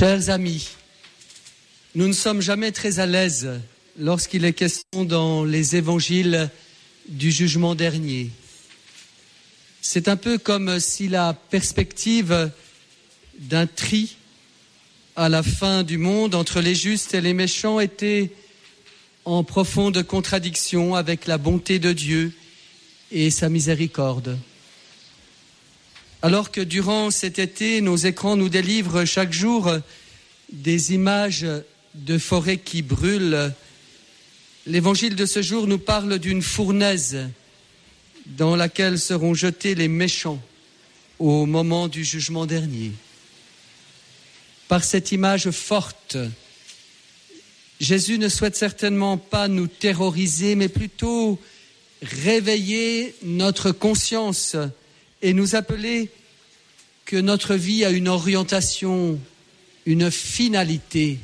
Chers amis, nous ne sommes jamais très à l'aise lorsqu'il est question dans les évangiles du jugement dernier. C'est un peu comme si la perspective d'un tri à la fin du monde entre les justes et les méchants était en profonde contradiction avec la bonté de Dieu et sa miséricorde. Alors que durant cet été, nos écrans nous délivrent chaque jour des images de forêts qui brûlent, l'évangile de ce jour nous parle d'une fournaise dans laquelle seront jetés les méchants au moment du jugement dernier. Par cette image forte, Jésus ne souhaite certainement pas nous terroriser, mais plutôt réveiller notre conscience et nous appeler que notre vie a une orientation, une finalité.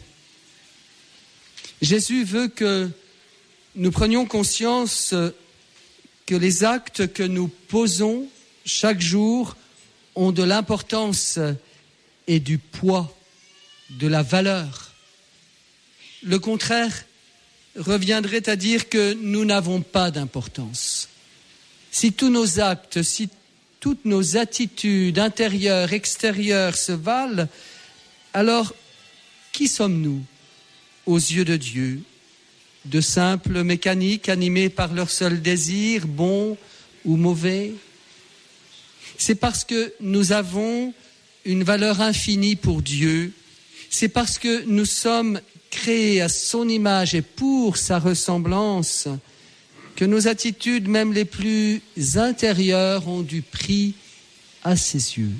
Jésus veut que nous prenions conscience que les actes que nous posons chaque jour ont de l'importance et du poids, de la valeur. Le contraire reviendrait à dire que nous n'avons pas d'importance. Si tous nos actes, si toutes nos attitudes intérieures, extérieures se valent, alors qui sommes-nous aux yeux de Dieu? De simples mécaniques animés par leur seul désir, bon ou mauvais? C'est parce que nous avons une valeur infinie pour Dieu, c'est parce que nous sommes créés à son image et pour sa ressemblance que nos attitudes, même les plus intérieures, ont du prix à ses yeux.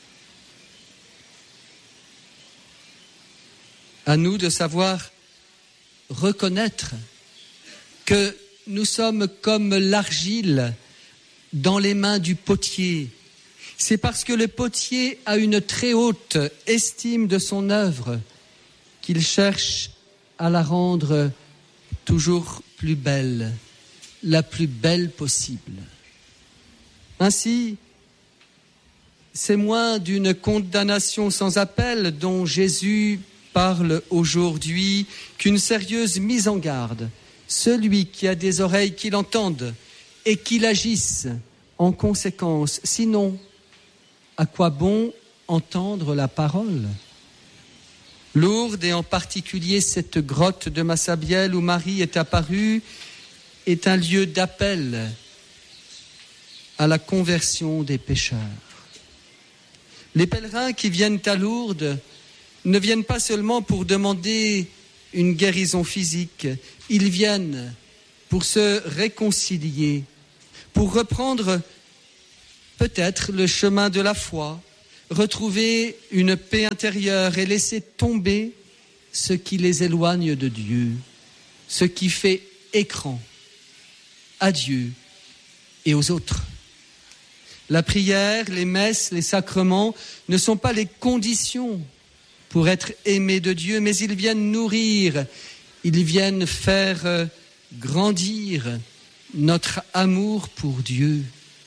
À nous de savoir reconnaître que nous sommes comme l'argile dans les mains du potier. C'est parce que le potier a une très haute estime de son œuvre qu'il cherche à la rendre toujours plus belle, la plus belle possible. Ainsi, c'est moins d'une condamnation sans appel dont Jésus parle aujourd'hui qu'une sérieuse mise en garde. Celui qui a des oreilles qui l'entendent et qu'il agisse en conséquence. Sinon, à quoi bon entendre la parole? Lourdes, et en particulier cette grotte de Massabielle où Marie est apparue, est un lieu d'appel à la conversion des pécheurs. Les pèlerins qui viennent à Lourdes ne viennent pas seulement pour demander une guérison physique, ils viennent pour se réconcilier, pour reprendre peut-être le chemin de la foi, retrouver une paix intérieure et laisser tomber ce qui les éloigne de Dieu, ce qui fait écran à Dieu et aux autres. La prière, les messes, les sacrements ne sont pas les conditions pour être aimés de Dieu, mais ils viennent nourrir, ils viennent faire grandir notre amour pour Dieu.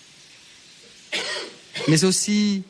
Mais aussi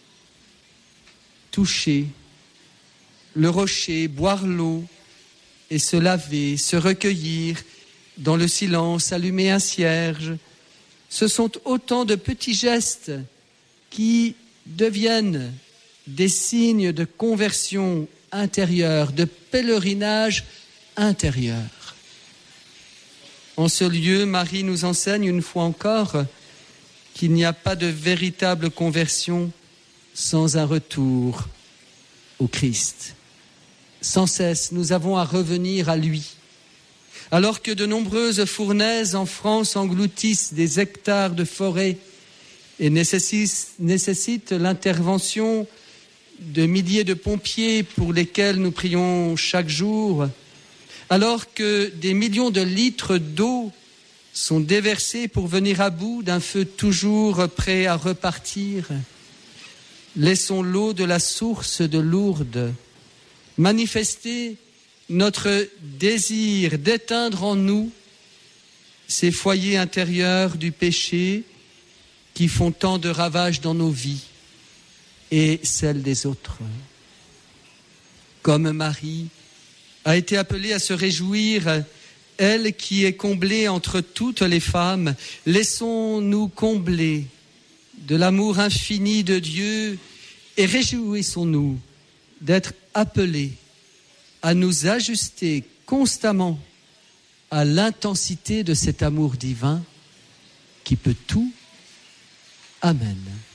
toucher le rocher, boire l'eau et se laver, se recueillir dans le silence, allumer un cierge. Ce sont autant de petits gestes qui deviennent des signes de conversion intérieure, de pèlerinage intérieur. En ce lieu, Marie nous enseigne une fois encore qu'il n'y a pas de véritable conversion sans un retour au Christ. Sans cesse, nous avons à revenir à lui. Alors que de nombreuses fournaises en France engloutissent des hectares de forêt et nécessitent l'intervention de milliers de pompiers pour lesquels nous prions chaque jour, alors que des millions de litres d'eau sont déversés pour venir à bout d'un feu toujours prêt à repartir, laissons l'eau de la source de Lourdes manifester notre désir d'éteindre en nous ces foyers intérieurs du péché qui font tant de ravages dans nos vies et celles des autres. comme Marie a été appelée à se réjouir, elle qui est comblée entre toutes les femmes. Laissons-nous combler de l'amour infini de Dieu et réjouissons-nous d'être appelés à nous ajuster constamment à l'intensité de cet amour divin qui peut tout. Amen.